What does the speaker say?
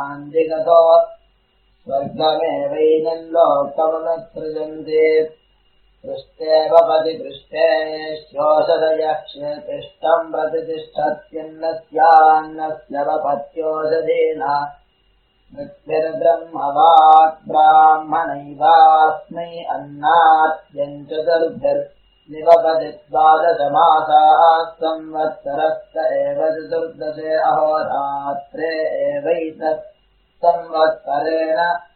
दिगतो स्वर्गमेवैनं लोकमनुसृजन्ति पृष्ठेव पतिपृष्ठे श्योषधयः क्षेतिष्ठम् प्रतिष्ठत्यन्नस्यान्नस्य वपत्योषधीना मृत्युर्ब्रह्मवाक् ब्राह्मणैवास्मै अन्नाद्यम् चतुर्भिर्निवपति द्वादशमासाः संवत्सरस्त एव चतुर्दशे अहोरात्रे एवैतत् संवत्सरेण